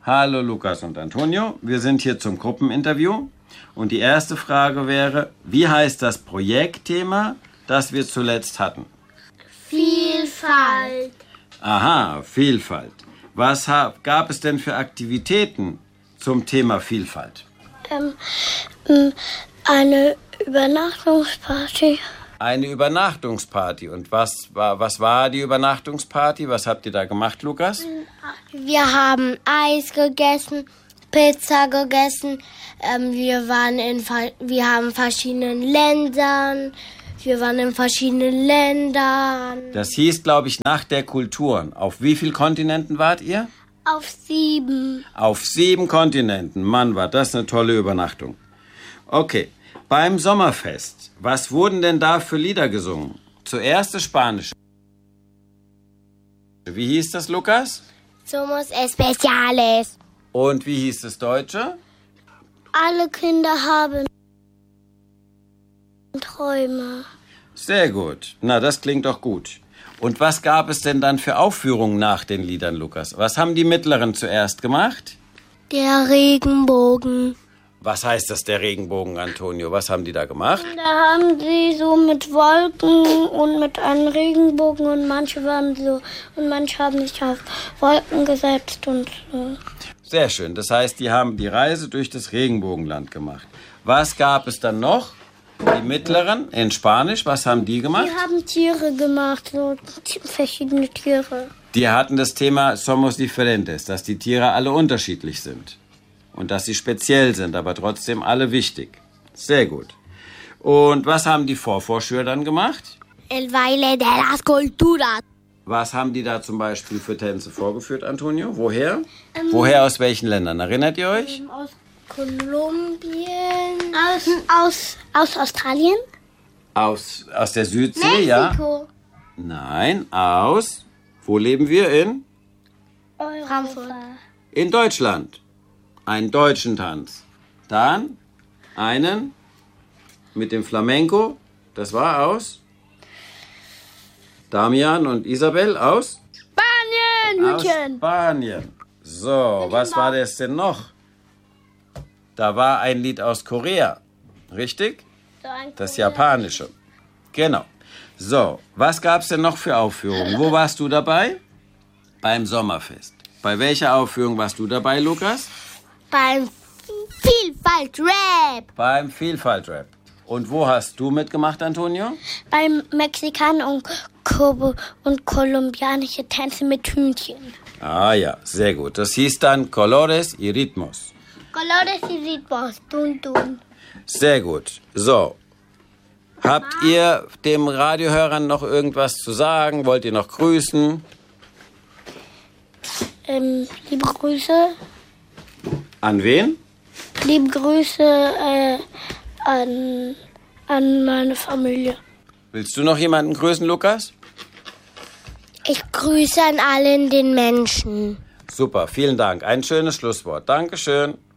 Hallo Lukas und Antonio, wir sind hier zum Gruppeninterview. Und die erste Frage wäre, wie heißt das Projektthema, das wir zuletzt hatten? Vielfalt. Aha, Vielfalt. Was gab es denn für Aktivitäten zum Thema Vielfalt? Eine Übernachtungsparty. Eine Übernachtungsparty. Und was war die Übernachtungsparty? Was habt ihr da gemacht, Lukas? Wir haben Eis gegessen, Pizza gegessen. Wir haben verschiedenen Ländern. Wir waren in verschiedenen Ländern. Das hieß, glaube ich, Nacht der Kulturen. Auf wie vielen Kontinenten wart ihr? Auf 7. Auf 7 Kontinenten. Mann, war das eine tolle Übernachtung. Okay, beim Sommerfest, was wurden denn da für Lieder gesungen? Zuerst das Spanische. Wie hieß das, Lukas? Somos especiales. Und wie hieß das Deutsche? Alle Kinder haben Träume. Sehr gut. Na, das klingt doch gut. Und was gab es denn dann für Aufführungen nach den Liedern, Lukas? Was haben die Mittleren zuerst gemacht? Der Regenbogen. Was heißt das, der Regenbogen, Antonio? Was haben die da gemacht? Da haben sie so mit Wolken und mit einem Regenbogen und manche haben sich auf Wolken gesetzt und so. Sehr schön. Das heißt, die haben die Reise durch das Regenbogenland gemacht. Was gab es dann noch? Die Mittleren in Spanisch, was haben die gemacht? Die haben Tiere gemacht, so verschiedene Tiere. Die hatten das Thema Somos Diferentes, dass die Tiere alle unterschiedlich sind. Und dass sie speziell sind, aber trotzdem alle wichtig. Sehr gut. Und was haben die Vorvorschüler dann gemacht? El baile de las culturas. Was haben die da zum Beispiel für Tänze vorgeführt, Antonio? Woher? Woher, aus welchen Ländern? Erinnert ihr euch? Aus Kolumbien. Aus Australien? Aus der Südsee, ja? Mexiko. Nein, aus... Wo leben wir in? Frankfurt. In Deutschland. Einen deutschen Tanz. Dann einen mit dem Flamenco. Das war aus... Damian und Isabel aus? Spanien, Hütchen. Aus Spanien. So, was war das denn noch? Da war ein Lied aus Korea. Richtig? Das Japanische. Genau. So, was gab's denn noch für Aufführungen? Wo warst du dabei? Beim Sommerfest. Bei welcher Aufführung warst du dabei, Lukas? Beim Vielfalt-Rap. Beim Vielfalt-Rap. Und wo hast du mitgemacht, Antonio? Beim Mexikaner und kolumbianische Tänze mit Hühnchen. Ah ja, sehr gut. Das hieß dann Colores y Ritmos. Colores y ritmos, tun, tun. Sehr gut. So. Habt ihr dem Radiohörern noch irgendwas zu sagen? Wollt ihr noch grüßen? Liebe Grüße. An wen? Liebe Grüße an meine Familie. Willst du noch jemanden grüßen, Lukas? Ich grüße an allen den Menschen. Super, vielen Dank. Ein schönes Schlusswort. Dankeschön.